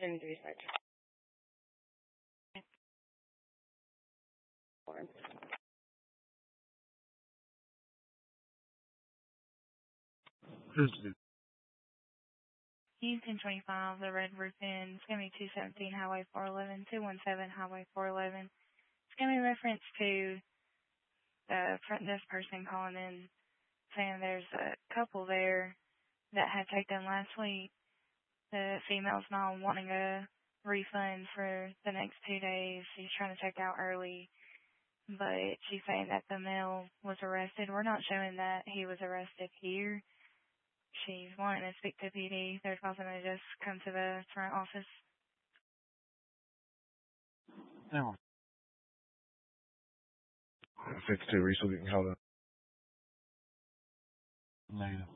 opportunity to research. Houston 25, the Red Roof Inn. It's going to be 217 Highway 411, 217 Highway 411. It's going to be reference to the front desk person calling in saying there's a couple there that had taken last week. The female's not wanting a refund for the next 2 days. She's trying to check out early, but she's saying that the male was arrested. We're not showing that he was arrested here. She's wanting to speak to PD. They're causing her to just come to the front office. No. 52 recently getting held up. Negative.